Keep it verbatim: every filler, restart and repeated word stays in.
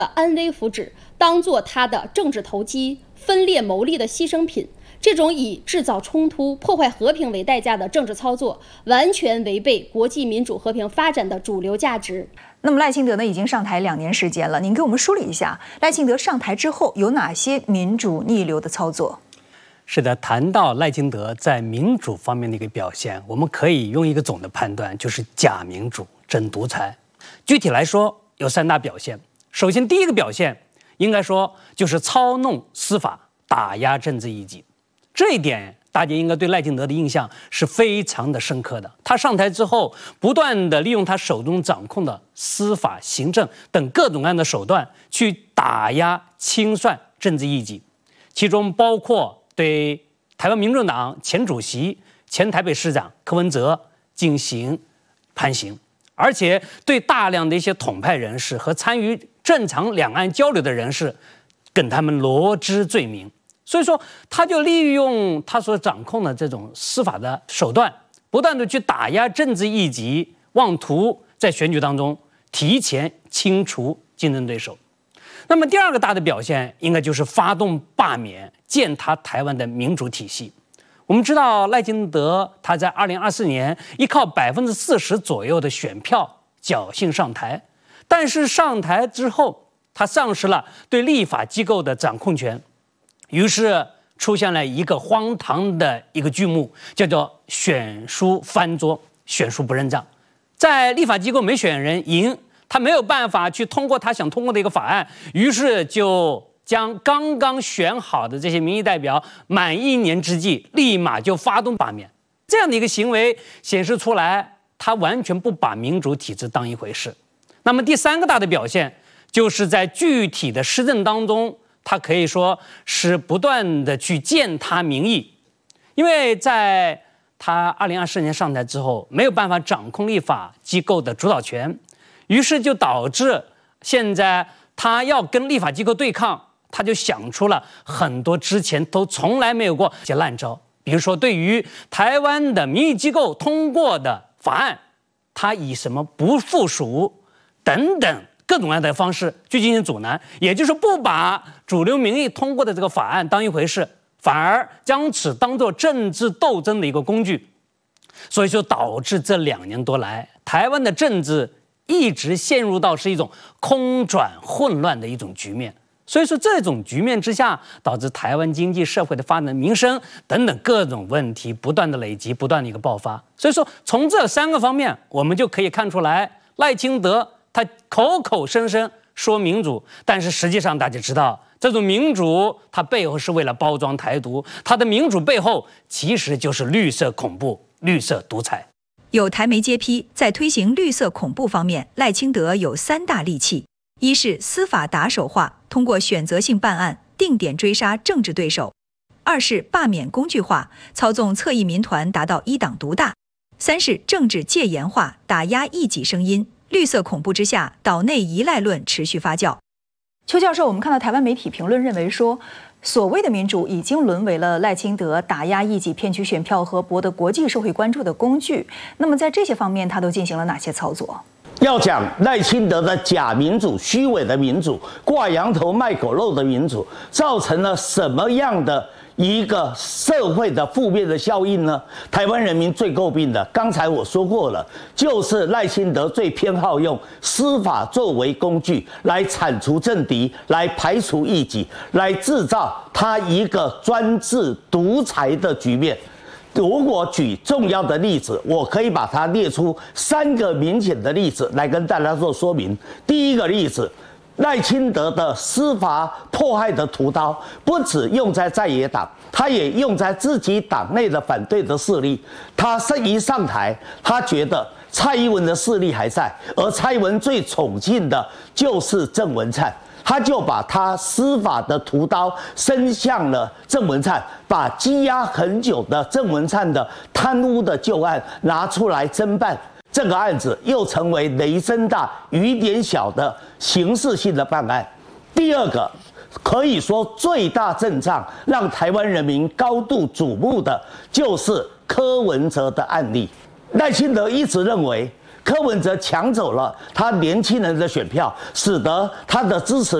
安危福祉当作他的政治投机、分裂谋利的牺牲品。这种以制造冲突、破坏和平为代价的政治操作，完全违背国际民主和平发展的主流价值。 那么赖清德呢，已经上台两年时间了，您给我们梳理一下，赖清德上台之后有哪些民主逆流的操作？ 是的，谈到赖清德在民主方面的一个表现，我们可以用一个总的判断，就是假民主、真独裁。具体来说，有三大表现。首先，第一个表现应该说就是操弄司法、打压政治异己。这一点大家应该对赖清德的印象是非常的深刻的。他上台之后，不断的利用他手中掌控的司法、行政等各种各样的手段，去打压、清算政治异己，其中包括对台湾民众党前主席、前台北市长柯文哲进行判刑，而且对大量的一些统派人士和参与正常两岸交流的人士，跟他们罗织罪名。所以说，他就利用他所掌控的这种司法的手段，不断的去打压政治异己，妄图在选举当中提前清除竞争对手。那么第二个大的表现，应该就是发动罢免，践踏台湾的民主体系。我们知道赖清德他在二零二四年依靠百分之四十左右的选票侥幸上台，但是上台之后，他丧失了对立法机构的掌控权。于是出现了一个荒唐的一个剧目，叫做选书翻桌，选书不认账。在立法机构没选人赢，他没有办法去通过他想通过的一个法案，于是就将刚刚选好的这些民意代表满一年之际，立马就发动罢免。这样的一个行为显示出来，他完全不把民主体制当一回事。那么第三个大的表现，就是在具体的施政当中，他可以说是不断的去践踏民意，因为在他二零二四年上台之后，没有办法掌控立法机构的主导权，于是就导致现在他要跟立法机构对抗，他就想出了很多之前都从来没有过一些烂招，比如说对于台湾的民意机构通过的法案，他以什么不附属等等各种各样的方式去进行阻拦，也就是不把主流民意通过的这个法案当一回事，反而将此当作政治斗争的一个工具。所以说导致这两年多来，台湾的政治一直陷入到是一种空转混乱的一种局面。所以说这种局面之下，导致台湾经济社会的发展、民生等等各种问题不断的累积，不断的一个爆发。所以说从这三个方面，我们就可以看出来，赖清德他口口声声说民主，但是实际上大家知道，这种民主它背后是为了包装台独，它的民主背后其实就是绿色恐怖、绿色独裁。 有台媒揭批，在推行绿色恐怖方面，赖清德有三大利器：一是司法打手化，通过选择性办案定点追杀政治对手；二是罢免工具化，操纵侧翼民团达到一党独大；三是政治戒严化，打压异己声音。绿色恐怖之下，岛内依赖论持续发酵。邱教授，我们看到台湾媒体评论认为说，所谓的民主已经沦为了赖清德打压异己、骗取选票和博得国际社会关注的工具。那么在这些方面，他都进行了哪些操作？ 要讲赖清德的假民主、虚伪的民主、挂羊头卖狗肉的民主，造成了什么样的一个社会的负面的效应呢？台湾人民最诟病的，刚才我说过了，就是赖清德最偏好用司法作为工具来铲除政敌，来排除异己，来制造他一个专制独裁的局面。如果举重要的例子，我可以把它列出三个明显的例子来跟大家做说明。第一个例子，赖清德的司法迫害的屠刀，不只用在在野党，他也用在自己党内的反对的势力。他一上台，他觉得蔡英文的势力还在，而蔡英文最宠幸的就是郑文灿。他就把他司法的屠刀伸向了郑文灿，把积压很久的郑文灿的贪污的旧案拿出来侦办，这个案子又成为雷声大雨点小的刑事性的办案。第二个，可以说最大阵仗让台湾人民高度瞩目的，就是柯文哲的案例。赖清德一直认为柯文哲抢走了他年轻人的选票，使得他的支持